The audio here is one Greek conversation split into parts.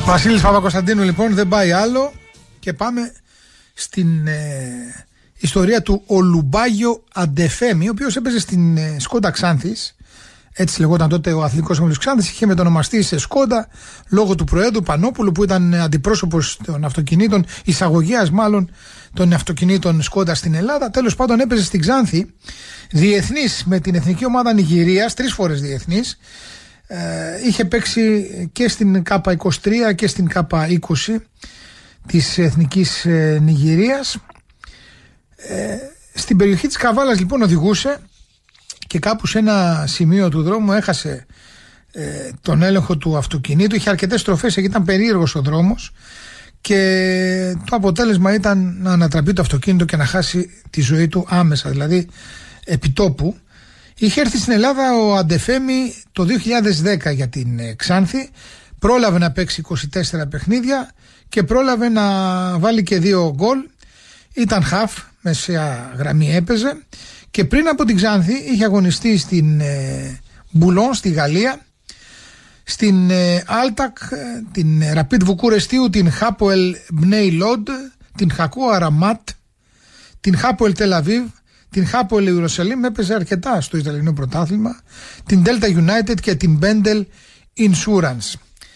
Βασίλης Παπακοσταντίνου λοιπόν, δεν πάει άλλο και πάμε στην ιστορία του Ολουμπάγιο Αντεφέμι, ο οποίος έπαιζε στην Σκόντα Ξάνθης, έτσι λεγόταν τότε ο αθλητικός όμιλος Ξάνθης, είχε μετονομαστεί σε Σκόντα λόγω του Προέδρου Πανόπουλου που ήταν αντιπρόσωπος των αυτοκινήτων, εισαγωγέας μάλλον των αυτοκινήτων Σκόντα στην Ελλάδα. Τέλος πάντων έπαιζε στην Ξάνθη διεθνής με την εθνική ομάδα Νιγηρίας, 3 φορές διεθνής. Είχε παίξει και στην K23 και στην K20 της εθνικής Νιγηρίας. Στην περιοχή της Καβάλας λοιπόν οδηγούσε και κάπου σε ένα σημείο του δρόμου έχασε τον έλεγχο του αυτοκινήτου. Είχε αρκετές στροφές, ήταν περίεργος ο δρόμος και το αποτέλεσμα ήταν να ανατραπεί το αυτοκίνητο και να χάσει τη ζωή του άμεσα, δηλαδή επιτόπου. Είχε έρθει στην Ελλάδα ο Αντεφέμι το 2010 για την Ξάνθη, πρόλαβε να παίξει 24 παιχνίδια και πρόλαβε να βάλει και 2 γκολ. Ήταν χαφ, μεσαία γραμμή έπαιζε και πριν από την Ξάνθη είχε αγωνιστεί στην Μπουλόν στη Γαλλία, στην Άλτακ, την Ραπίτ Βουκουρεστίου, την Χάποελ Μπνέι Λόντ, την Χακού Αραμάτ, την Χάποελ Τελαβίβ, την Χάποελ Ιερουσαλήμ, έπαιζε αρκετά στο Ισραηλινό πρωτάθλημα, την Delta United και την Bendel Insurance.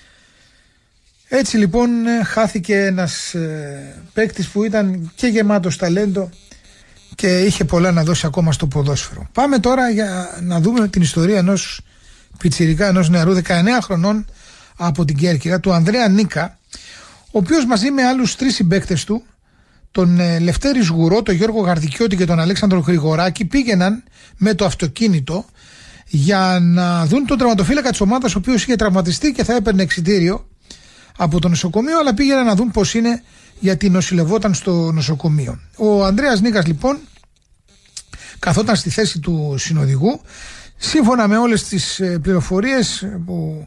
Έτσι λοιπόν χάθηκε ένας παίκτης που ήταν και γεμάτος ταλέντο και είχε πολλά να δώσει ακόμα στο ποδόσφαιρο. Πάμε τώρα για να δούμε την ιστορία ενός πιτσιρικά, ενός νεαρού 19 χρονών από την Κέρκυρα, του Ανδρέα Νίκα, ο οποίος μαζί με άλλους 3 συμπαίκτες του, τον Λευτέρη Σγουρό, τον Γιώργο Γαρδικιώτη και τον Αλέξανδρο Γρηγοράκη, πήγαιναν με το αυτοκίνητο για να δουν τον τραυματοφύλακα της ομάδας, ο οποίος είχε τραυματιστεί και θα έπαιρνε εξιτήριο από το νοσοκομείο, αλλά πήγαιναν να δουν πώς είναι γιατί νοσηλευόταν στο νοσοκομείο. Ο Ανδρέας Νίκας λοιπόν καθόταν στη θέση του συνοδηγού. Σύμφωνα με όλες τις πληροφορίες που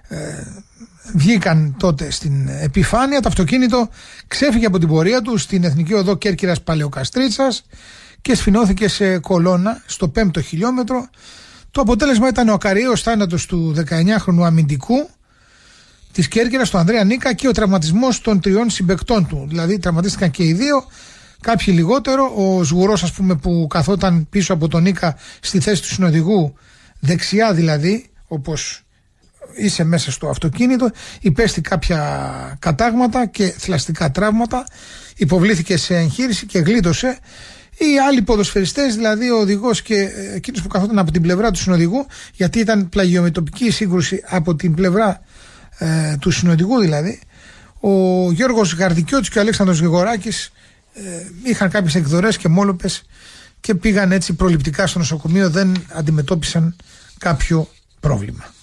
βγήκαν τότε στην επιφάνεια, το αυτοκίνητο ξέφυγε από την πορεία του στην Εθνική Οδό Κέρκυρας Παλαιοκαστρίτσας και σφινώθηκε σε κολόνα στο 5ο χιλιόμετρο. Το αποτέλεσμα ήταν ο ακαριαίος θάνατος του 19χρονου αμυντικού της Κέρκυρας, του Ανδρέα Νίκα, και ο τραυματισμός των 3 συμπαικτών του. Δηλαδή τραυματίστηκαν και οι 2, κάποιοι λιγότερο. Ο Σγουρός, ας πούμε, που καθόταν πίσω από τον Νίκα στη θέση του συνοδηγού, δεξιά δηλαδή, όπως είσαι μέσα στο αυτοκίνητο, υπέστη κάποια κατάγματα και θλαστικά τραύματα, υποβλήθηκε σε εγχείρηση και γλίτωσε. Οι άλλοι ποδοσφαιριστές, δηλαδή ο οδηγός και εκείνος που καθόταν από την πλευρά του συνοδηγού, γιατί ήταν πλαγιομετωπική σύγκρουση από την πλευρά του συνοδηγού δηλαδή, ο Γιώργος Γαρδικιώτης και ο Αλέξανδρος Γρηγοράκης είχαν κάποιες εκδορές και μόλοπες και πήγαν έτσι προληπτικά στο νοσοκομείο, δεν αντιμετώπισαν κάποιο πρόβλημα.